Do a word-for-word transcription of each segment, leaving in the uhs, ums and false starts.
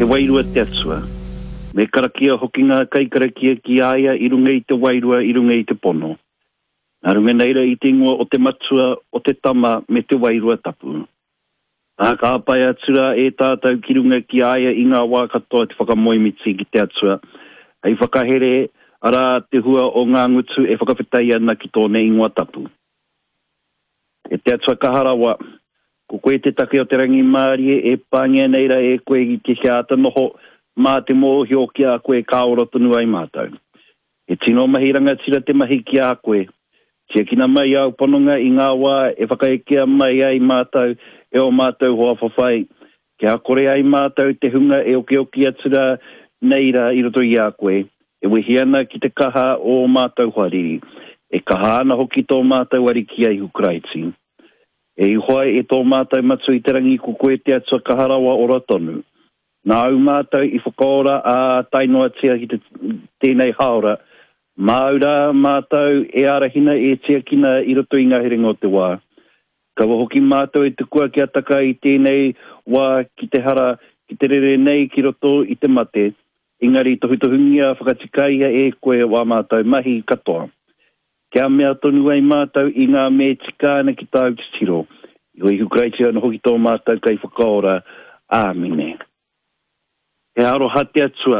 Te wairua te atua. Me karakia hoki ngā kai karakia ki aia i runga i te wairua, i runga i te pono. Nā runga neira i te ingoa o te matua, o te tama me te wairua tapu. Nā ka apai atura e tātou ki runga ki aia i ngā wā katoa te whakamoimiti ki te atua. Ai whakahere ara te hua o ngā ngutu e whakawhitai ana ki tōne ingoa tapu. E te atua kaharawa, ko koe te take o te rangi Mārie e pāngia neira e koe i te hiata noho mā te mōhi o ki a koe kāora tonu ai mātou. E tino mahiranga tira te mahi ki a koe. Tia kina mai au pononga i ngā wā e whakaekea mai ai mātou e o mātou hoa whawhai. Kia kore ai mātou te hunga e oki oki atura neira i roto i a koe. E wehiana ki te kaha o mātou hariri. E kaha ana hoki tō mātou ari ki ai hukraiti. E ihoai e tō mātou matu i te rangi ko koe te atua kaharawa ora tonu. Nā au mātou i whakaora a tainoa tia ki te tēnei haora. Māura mātou e arahina e tia kina i roto i ngahiringa o te wā. Kawa hoki mātou e te kua ki ataka i tēnei wā ki te hara, ki te rere nei ki roto i te mate. Engari tohutohungia whakatikaia e koe wā mātou mahi katoa. Kia mea tonu ai mātou i ngā me tikāna ki tāu te tiro. I hoi hukraiti ana hoki tō mātou kai whakaora. Āmine. E aro hate atua.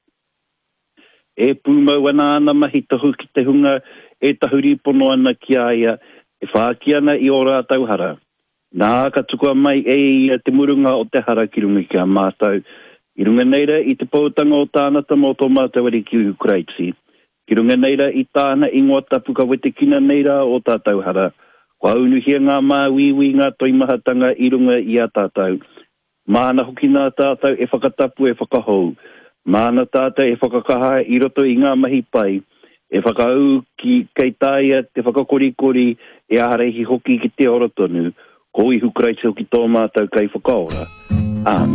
E pūmau ana ana mahi tahu ki te hunga e tahuri pono ana ki aia. E whaaki ana i ora tau hara. Nā ka tukua mai e ia te murunga o te hara ki runga ki a mātou. I runga neira i te pautanga o tānata mō tō mātou ari ki hukraiti. Ki runga neira i tāna ingoa tapu ka wete kina neira o tātou hara. Kua unuhia ngā mā wiwi ngā toimahatanga i runga i a tātou. Māna hoki nā tātou e whakatapu e whakahou. Māna tātou e whakakaha i roto i ngā mahi pai. E whakau ki kei tāia te whakakorikori e aharehi hoki ki te ora tonu. Ko i hukraiti hoki tō mātou kai whakaora. Āmi.